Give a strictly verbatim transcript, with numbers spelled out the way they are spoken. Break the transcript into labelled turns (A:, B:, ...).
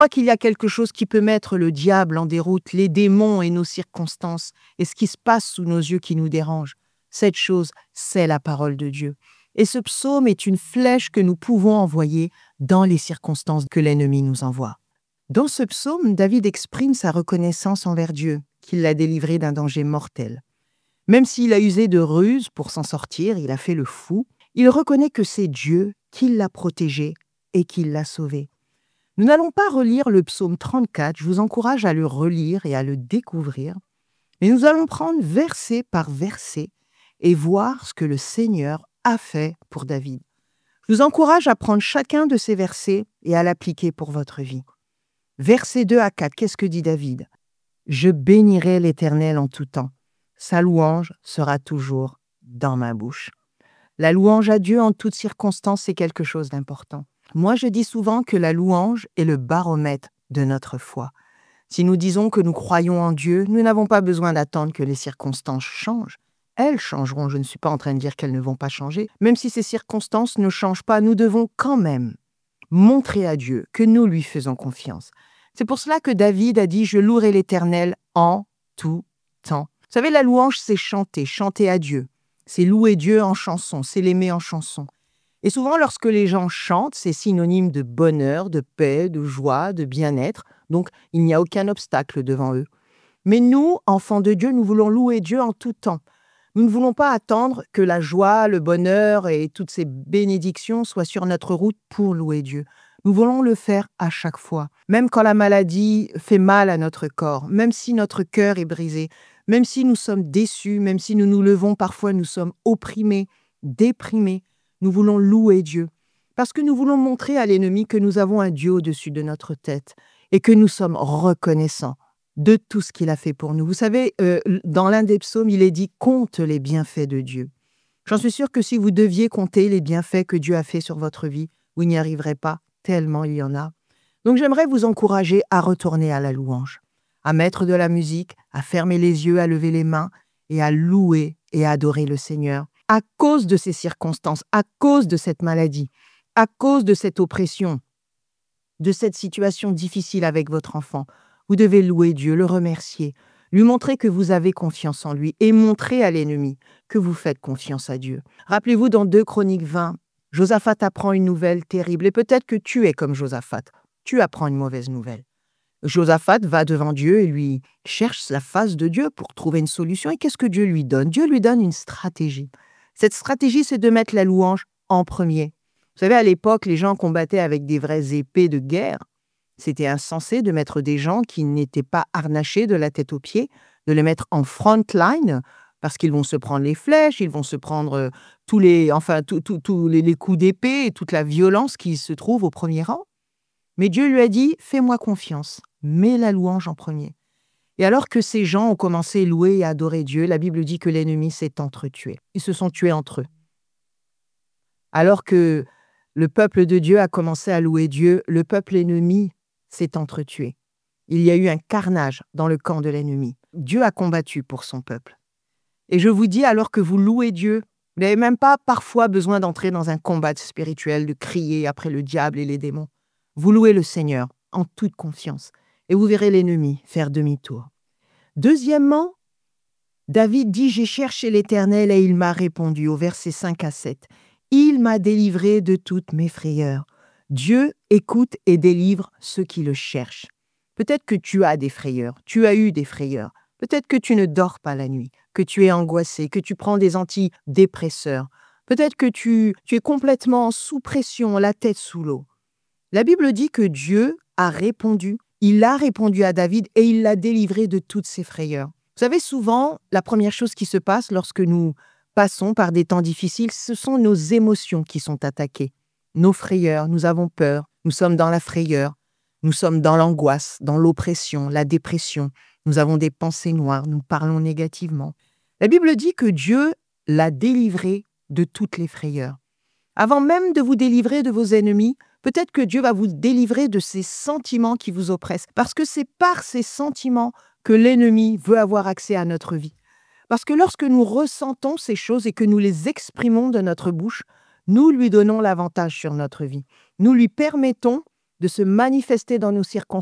A: crois qu'il y a quelque chose qui peut mettre le diable en déroute, les démons et nos circonstances, et ce qui se passe sous nos yeux qui nous dérange. Cette chose, c'est la parole de Dieu. Et ce psaume est une flèche que nous pouvons envoyer dans les circonstances que l'ennemi nous envoie. Dans ce psaume, David exprime sa reconnaissance envers Dieu, qu'il l'a délivré d'un danger mortel. Même s'il a usé de ruses pour s'en sortir, il a fait le fou, il reconnaît que c'est Dieu qui l'a protégé et qui l'a sauvé. Nous n'allons pas relire le psaume trente-quatre, je vous encourage à le relire et à le découvrir, mais nous allons prendre verset par verset et voir ce que le Seigneur a fait pour David. Je vous encourage à prendre chacun de ces versets et à l'appliquer pour votre vie. Versets deux à quatre, qu'est-ce que dit David ? « Je bénirai l'Éternel en tout temps. Sa louange sera toujours dans ma bouche. » La louange à Dieu en toutes circonstances, c'est quelque chose d'important. Moi, je dis souvent que la louange est le baromètre de notre foi. Si nous disons que nous croyons en Dieu, nous n'avons pas besoin d'attendre que les circonstances changent. Elles changeront, je ne suis pas en train de dire qu'elles ne vont pas changer. Même si ces circonstances ne changent pas, nous devons quand même montrer à Dieu que nous lui faisons confiance. C'est pour cela que David a dit « Je louerai l'Éternel en tout temps ». Vous savez, la louange, c'est chanter, chanter à Dieu. C'est louer Dieu en chanson, c'est l'aimer en chanson. Et souvent, lorsque les gens chantent, c'est synonyme de bonheur, de paix, de joie, de bien-être. Donc, il n'y a aucun obstacle devant eux. Mais nous, enfants de Dieu, nous voulons louer Dieu en tout temps. Nous ne voulons pas attendre que la joie, le bonheur et toutes ces bénédictions soient sur notre route pour louer Dieu. Nous voulons le faire à chaque fois, même quand la maladie fait mal à notre corps, même si notre cœur est brisé, même si nous sommes déçus, même si nous nous levons, parfois nous sommes opprimés, déprimés. Nous voulons louer Dieu parce que nous voulons montrer à l'ennemi que nous avons un Dieu au-dessus de notre tête et que nous sommes reconnaissants de tout ce qu'il a fait pour nous. Vous savez, euh, dans l'un des psaumes, il est dit « Compte les bienfaits de Dieu ». J'en suis sûre que si vous deviez compter les bienfaits que Dieu a fait sur votre vie, vous n'y arriverez pas, tellement il y en a. Donc j'aimerais vous encourager à retourner à la louange, à mettre de la musique, à fermer les yeux, à lever les mains et à louer et à adorer le Seigneur. À cause de ces circonstances, à cause de cette maladie, à cause de cette oppression, de cette situation difficile avec votre enfant, vous devez louer Dieu, le remercier, lui montrer que vous avez confiance en lui et montrer à l'ennemi que vous faites confiance à Dieu. Rappelez-vous, dans deux Chroniques vingt, Josaphat apprend une nouvelle terrible et peut-être que tu es comme Josaphat. Tu apprends une mauvaise nouvelle. Josaphat va devant Dieu et lui cherche la face de Dieu pour trouver une solution. Et qu'est-ce que Dieu lui donne ? Dieu lui donne une stratégie. Cette stratégie, c'est de mettre la louange en premier. Vous savez, à l'époque, les gens combattaient avec des vraies épées de guerre. C'était insensé de mettre des gens qui n'étaient pas harnachés de la tête aux pieds, de les mettre en front line, parce qu'ils vont se prendre les flèches, ils vont se prendre tous les, enfin, tous tous- tous les, les coups d'épée et toute la violence qui se trouve au premier rang. Mais Dieu lui a dit « Fais-moi confiance, mets la louange en premier ». Et alors que ces gens ont commencé à louer et à adorer Dieu, la Bible dit que l'ennemi s'est entretué. Ils se sont tués entre eux. Alors que le peuple de Dieu a commencé à louer Dieu, le peuple ennemi s'est entretué. Il y a eu un carnage dans le camp de l'ennemi. Dieu a combattu pour son peuple. Et je vous dis, alors que vous louez Dieu, vous n'avez même pas parfois besoin d'entrer dans un combat spirituel, de crier après le diable et les démons. Vous louez le Seigneur en toute confiance et vous verrez l'ennemi faire demi-tour. Deuxièmement, David dit « J'ai cherché l'Éternel et il m'a répondu » au verset cinq à sept. « Il m'a délivré de toutes mes frayeurs. » Dieu écoute et délivre ceux qui le cherchent. Peut-être que tu as des frayeurs, tu as eu des frayeurs. Peut-être que tu ne dors pas la nuit, que tu es angoissé, que tu prends des antidépresseurs. Peut-être que tu, tu es complètement sous pression, la tête sous l'eau. La Bible dit que Dieu a répondu. Il a répondu à David et il l'a délivré de toutes ses frayeurs. Vous savez, souvent, la première chose qui se passe lorsque nous passons par des temps difficiles, ce sont nos émotions qui sont attaquées. Nos frayeurs, nous avons peur, nous sommes dans la frayeur, nous sommes dans l'angoisse, dans l'oppression, la dépression. Nous avons des pensées noires, nous parlons négativement. La Bible dit que Dieu l'a délivré de toutes les frayeurs. Avant même de vous délivrer de vos ennemis, peut-être que Dieu va vous délivrer de ces sentiments qui vous oppressent, parce que c'est par ces sentiments que l'ennemi veut avoir accès à notre vie. Parce que lorsque nous ressentons ces choses et que nous les exprimons de notre bouche, nous lui donnons l'avantage sur notre vie. Nous lui permettons de se manifester dans nos circonstances